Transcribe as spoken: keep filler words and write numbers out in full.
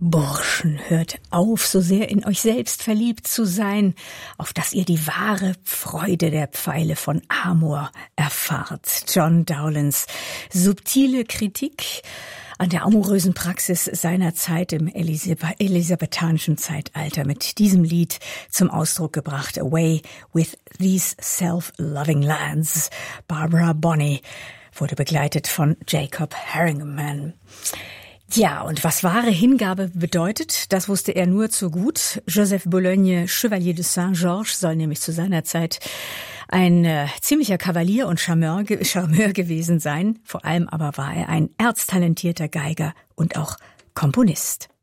Burschen, hört auf, so sehr in euch selbst verliebt zu sein, auf dass ihr die wahre Freude der Pfeile von Amor erfahrt. John Dowlands subtile Kritik an der amorösen Praxis seiner Zeit im Elisab- elisabethanischen Zeitalter mit diesem Lied zum Ausdruck gebracht. Away with these self-loving lads. Barbara Bonney wurde begleitet von Jacob Herringman. Ja, und was wahre Hingabe bedeutet, das wusste er nur zu gut. Joseph Bologne, Chevalier de Saint-Georges, soll nämlich zu seiner Zeit ein äh, ziemlicher Kavalier und Charmeur, Charmeur gewesen sein. Vor allem aber war er ein erztalentierter Geiger und auch Komponist.